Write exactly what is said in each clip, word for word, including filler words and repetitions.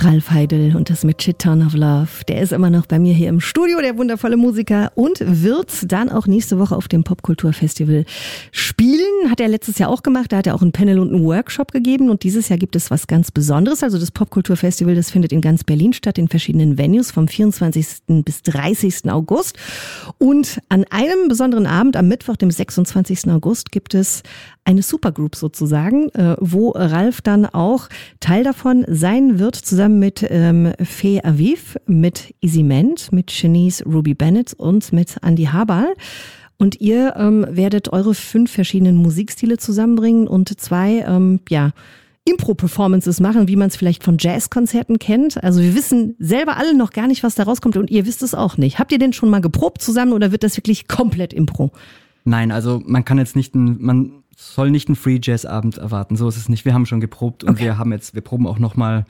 Ralf Heidel und das mit Shit Ton of Love. Der ist immer noch bei mir hier im Studio, der wundervolle Musiker, und wird dann auch nächste Woche auf dem Popkulturfestival spielen. Hat er letztes Jahr auch gemacht. Da hat er auch ein Panel und einen Workshop gegeben. Und dieses Jahr gibt es was ganz Besonderes. Also das Popkulturfestival, das findet in ganz Berlin statt, in verschiedenen Venues vom vierundzwanzigsten bis dreißigsten August. Und an einem besonderen Abend, am Mittwoch, dem sechsundzwanzigsten August, gibt es eine Supergroup sozusagen, wo Ralf dann auch Teil davon sein wird, zusammen mit ähm, Fee Aviv, mit Easyment, mit Shanice Ruby Bennett und mit Andy Habal. Und ihr ähm, werdet eure fünf verschiedenen Musikstile zusammenbringen und zwei, ähm, ja, Impro-Performances machen, wie man es vielleicht von Jazzkonzerten kennt. Also wir wissen selber alle noch gar nicht, was da rauskommt, und ihr wisst es auch nicht. Habt ihr denn schon mal geprobt zusammen oder wird das wirklich komplett Impro? Nein, also man kann jetzt nicht, ein, man soll nicht einen Free-Jazz-Abend erwarten, so ist es nicht. Wir haben schon geprobt und okay. wir haben jetzt, wir proben auch nochmal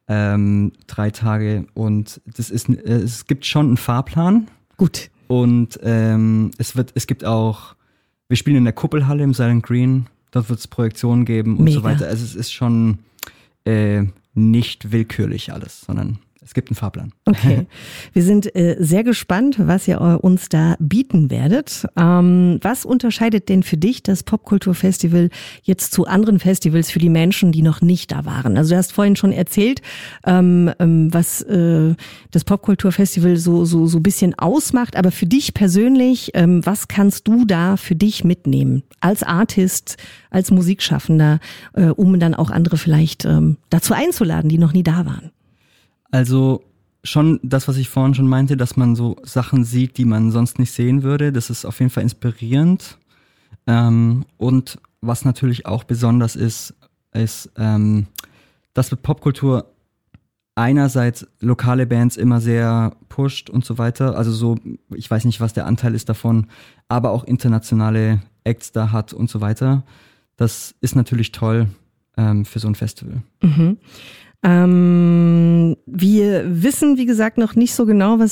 ähm, drei Tage und das ist, äh, es gibt schon einen Fahrplan. Gut. Und ähm, es wird, es gibt auch, wir spielen in der Kuppelhalle im Silent Green, dort wird es Projektionen geben und Mega. so weiter. Also es ist schon äh, nicht willkürlich alles, sondern es gibt einen Fahrplan. Okay. Wir sind äh, sehr gespannt, was ihr uns da bieten werdet. Ähm, was unterscheidet denn für dich das Popkulturfestival jetzt zu anderen Festivals für die Menschen, die noch nicht da waren? Also du hast vorhin schon erzählt, ähm, ähm, was äh, das Popkulturfestival so so so ein bisschen ausmacht. Aber für dich persönlich, ähm, was kannst du da für dich mitnehmen als Artist, als Musikschaffender, äh, um dann auch andere vielleicht ähm, dazu einzuladen, die noch nie da waren? Also schon das, was ich vorhin schon meinte, dass man so Sachen sieht, die man sonst nicht sehen würde. Das ist auf jeden Fall inspirierend. Ähm, und was natürlich auch besonders ist, ist, ähm, dass mit Popkultur einerseits lokale Bands immer sehr pusht und so weiter. Also so, ich weiß nicht, was der Anteil ist davon, aber auch internationale Acts da hat und so weiter. Das ist natürlich toll ähm, für so ein Festival. Mhm. Ähm, wir wissen, wie gesagt, noch nicht so genau, was